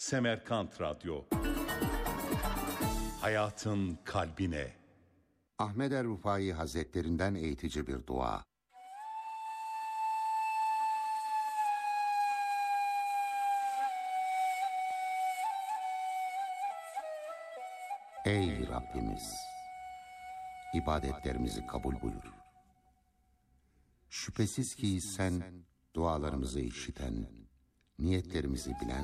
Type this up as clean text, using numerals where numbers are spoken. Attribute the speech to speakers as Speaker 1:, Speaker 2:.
Speaker 1: Semerkant Radyo. Hayatın kalbine.
Speaker 2: Ahmed er-Rufai Hazretlerinden eğitici bir dua. Ey Rabbimiz! İbadetlerimizi kabul buyur. Şüphesiz ki sen dualarımızı işiten, niyetlerimizi bilen